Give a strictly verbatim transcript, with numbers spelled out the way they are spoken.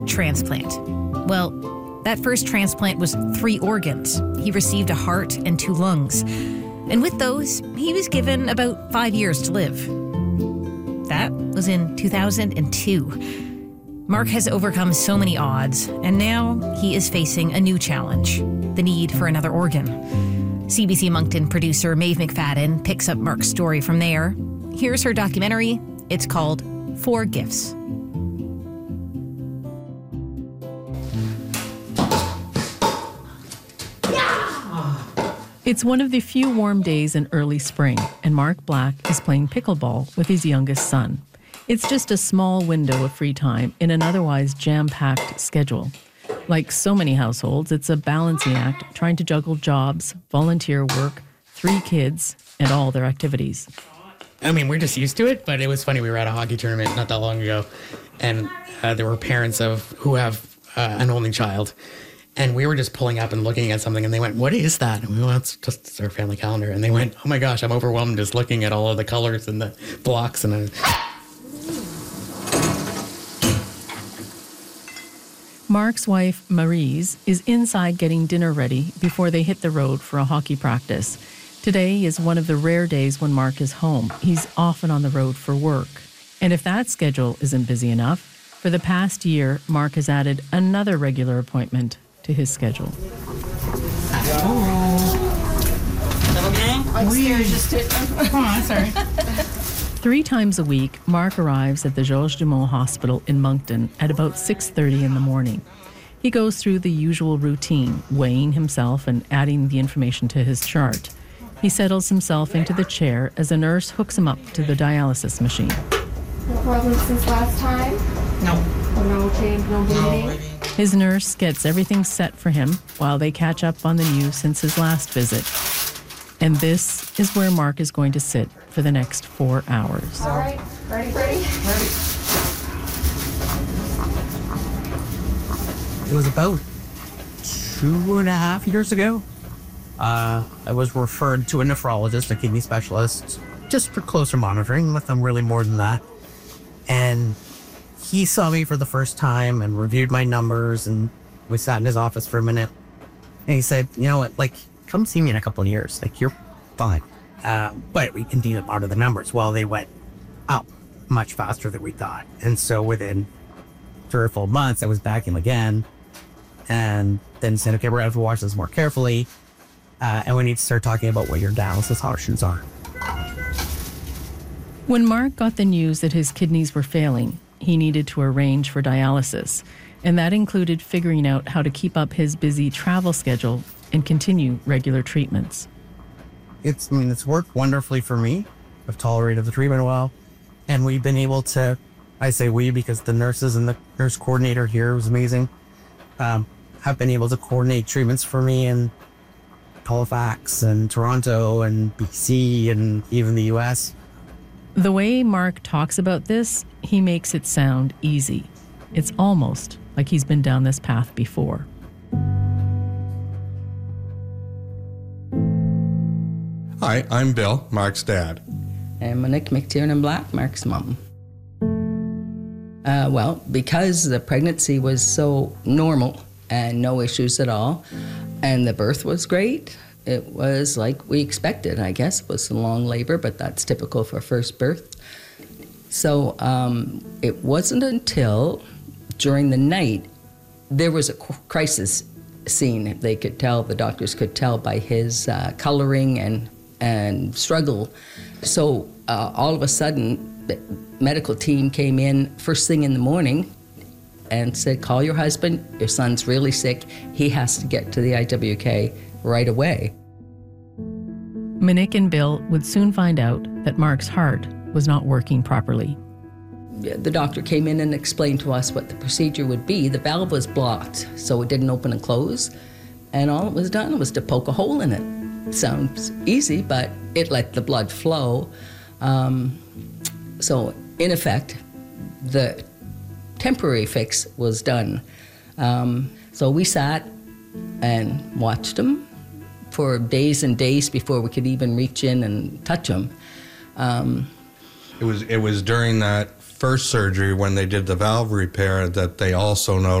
Transplant. Well, that first transplant was three organs. He received a heart and two lungs. And with those, he was given about five years to live. That was in two thousand two. Mark has overcome so many odds, and now he is facing a new challenge, the need for another organ. C B C Moncton producer Maeve McFadden picks up Mark's story from there. Here's her documentary. It's called Four Gifts. It's one of the few warm days in early spring, and Mark Black is playing pickleball with his youngest son. It's just a small window of free time in an otherwise jam-packed schedule. Like so many households, it's a balancing act trying to juggle jobs, volunteer work, three kids, and all their activities. I mean, we're just used to it, but it was funny. We were at a hockey tournament not that long ago, and uh, there were parents of who have uh, an only child. And we were just pulling up and looking at something, and they went, "What is that?" And we went, "Well, it's just it's our family calendar." And they went, "Oh my gosh, I'm overwhelmed just looking at all of the colors and the blocks." And I... Mark's wife, Maryse, is inside getting dinner ready before they hit the road for a hockey practice. Today is one of the rare days when Mark is home. He's often on the road for work. And if that schedule isn't busy enough, for the past year, Mark has added another regular appointment to his schedule. Oh, sorry. Three times a week, Mark arrives at the Georges Dumont Hospital in Moncton at about six thirty in the morning. He goes through the usual routine, weighing himself and adding the information to his chart. He settles himself into the chair as a nurse hooks him up to the dialysis machine. No problem since last time? No. No change, no bleeding? His nurse gets everything set for him while they catch up on the news since his last visit. And this is where Mark is going to sit for the next four hours. All right, ready, ready? Ready. It was about two and a half years ago. Uh, I was referred to a nephrologist, a kidney specialist, just for closer monitoring, nothing really more than that. And he saw me for the first time and reviewed my numbers, and we sat in his office for a minute. And he said, "You know what, like, come see me in a couple of years. Like, you're fine. Uh, but we continue to monitor the numbers." Well, they went up much faster than we thought. And so within three or four months, I was back in again. And then said, "Okay, we're going to have to watch this more carefully. Uh, and we need to start talking about what your dialysis options are." When Mark got the news that his kidneys were failing, he needed to arrange for dialysis. And that included figuring out how to keep up his busy travel schedule and continue regular treatments. It's, I mean, it's worked wonderfully for me. I've tolerated the treatment well. And we've been able to, I say we because the nurses and the nurse coordinator here was amazing, um, have been able to coordinate treatments for me in Halifax and Toronto and B C and even the U S. The way Mark talks about this, he makes it sound easy. It's almost like he's been down this path before. Hi, I'm Bill, Mark's dad. I'm Monique McTiernan Black, Mark's mom. Uh, well, because the pregnancy was so normal and no issues at all, and the birth was great, it was like we expected, I guess. It was a long labor, but that's typical for first birth. So um, it wasn't until during the night there was a crisis scene. They could tell, the doctors could tell by his uh, coloring and, and struggle. So uh, all of a sudden, the medical team came in first thing in the morning and said, "Call your husband, your son's really sick, he has to get to the I W K right away." Monique and Bill would soon find out that Mark's heart was not working properly. The doctor came in and explained to us what the procedure would be. The valve was blocked, so it didn't open and close, and all it was done was to poke a hole in it. Sounds easy, but it let the blood flow. Um, so, in effect, the temporary fix was done. Um, so we sat and watched him for days and days before we could even reach in and touch him. Um, It was it was during that first surgery when they did the valve repair that they also noticed